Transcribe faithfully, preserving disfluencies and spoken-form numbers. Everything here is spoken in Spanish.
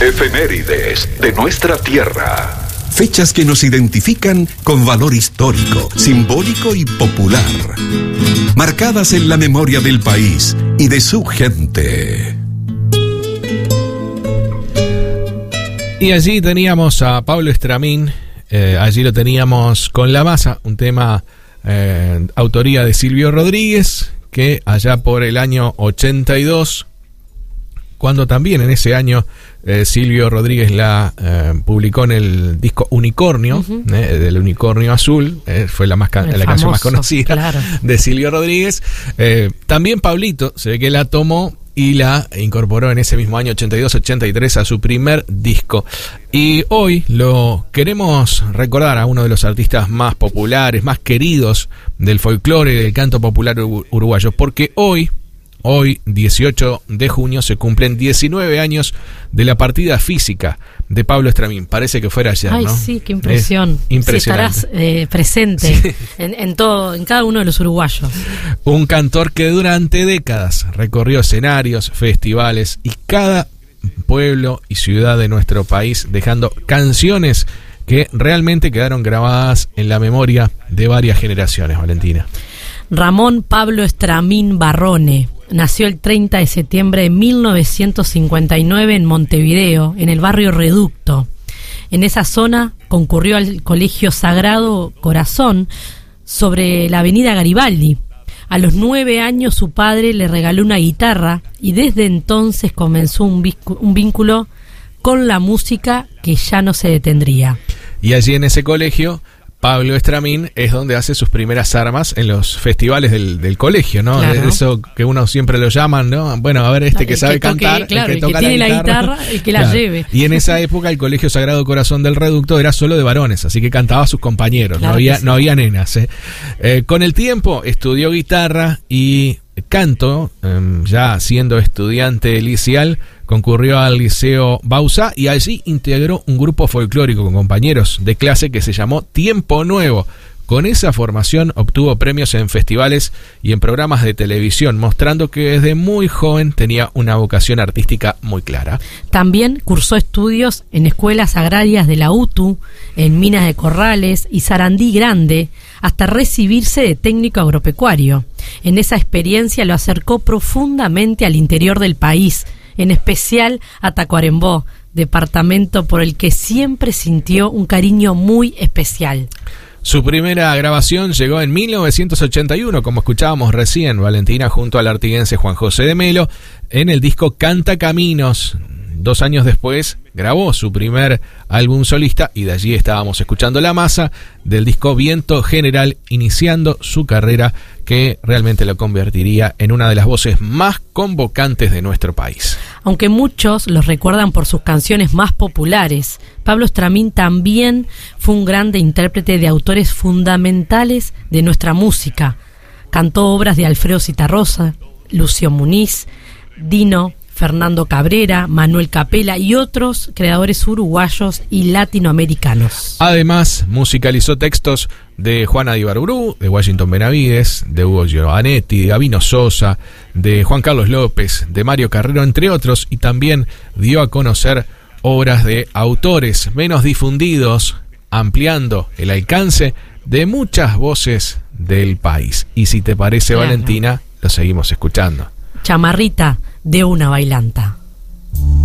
Efemérides de nuestra tierra. Fechas que nos identifican con valor histórico, simbólico y popular. Marcadas en la memoria del país y de su gente. Y allí teníamos a Pablo Estramín, eh, allí lo teníamos con La Masa, un tema eh, autoría de Silvio Rodríguez, que allá por el año ochenta y dos, cuando también en ese año eh, Silvio Rodríguez la eh, publicó en el disco Unicornio, uh-huh. eh, del Unicornio Azul, eh, fue la, más can- la famoso, canción más conocida, claro, de Silvio Rodríguez. Eh, también Pablito se ve que la tomó y la incorporó en ese mismo año ochenta y dos ochenta y tres a su primer disco. Y hoy lo queremos recordar a uno de los artistas más populares, más queridos del folclore y del canto popular uruguayo, porque hoy, hoy, dieciocho de junio, se cumplen diecinueve años de la partida física de Pablo Estramín. Parece que fuera ayer, Ay, ¿no? Ay, sí, qué impresión. Es impresionante. Sí, estarás eh, presente sí. en, en todo, en cada uno de los uruguayos. Un cantor que durante décadas recorrió escenarios, festivales y cada pueblo y ciudad de nuestro país, dejando canciones que realmente quedaron grabadas en la memoria de varias generaciones, Valentina. Ramón Pablo Estramín Barrone nació el treinta de septiembre de mil novecientos cincuenta y nueve en Montevideo, en el barrio Reducto. En esa zona concurrió al Colegio Sagrado Corazón sobre la avenida Garibaldi. A los nueve años su padre le regaló una guitarra y desde entonces comenzó un, viscu- un vínculo con la música que ya no se detendría. Y allí en ese colegio, Pablo Estramín es donde hace sus primeras armas en los festivales del, del colegio, ¿no? Claro. Eso que uno siempre lo llaman, ¿no? Bueno, a ver, este el que sabe que toque, cantar, claro, el que, el que toca tiene la guitarra, la guitarra, el que la claro. lleve. Y en esa época el Colegio Sagrado Corazón del Reducto era solo de varones, así que cantaba a sus compañeros, claro, no había, sí. no había nenas. ¿eh? Eh, con el tiempo estudió guitarra y canto, eh, ya siendo estudiante liceal, concurrió al Liceo Bauzá y allí integró un grupo folclórico con compañeros de clase que se llamó Tiempo Nuevo. Con esa formación obtuvo premios en festivales y en programas de televisión, mostrando que desde muy joven tenía una vocación artística muy clara. También cursó estudios en escuelas agrarias de la U T U, en Minas de Corrales y Sarandí Grande, hasta recibirse de técnico agropecuario. En esa experiencia lo acercó profundamente al interior del país, en especial a Tacuarembó, departamento por el que siempre sintió un cariño muy especial. Su primera grabación llegó en mil novecientos ochenta y uno, como escuchábamos recién, Valentina, junto al artiguense Juan José de Melo, en el disco Canta Caminos. Dos años después grabó su primer álbum solista y de allí estábamos escuchando La Masa, del disco Viento General, iniciando su carrera que realmente lo convertiría en una de las voces más convocantes de nuestro país. Aunque muchos los recuerdan por sus canciones más populares, Pablo Estramín también fue un grande intérprete de autores fundamentales de nuestra música. Cantó obras de Alfredo Zitarrosa, Lucio Muniz, Dino, Fernando Cabrera, Manuel Capela y otros creadores uruguayos y latinoamericanos. Además, musicalizó textos de Juana de Ibarburu, de Washington Benavides, de Hugo Giovanetti, de Gabino Sosa, de Juan Carlos López, de Mario Carrero, entre otros, y también dio a conocer obras de autores menos difundidos, ampliando el alcance de muchas voces del país. Y si te parece, claro, Valentina, lo seguimos escuchando. Chamarrita de una bailanta.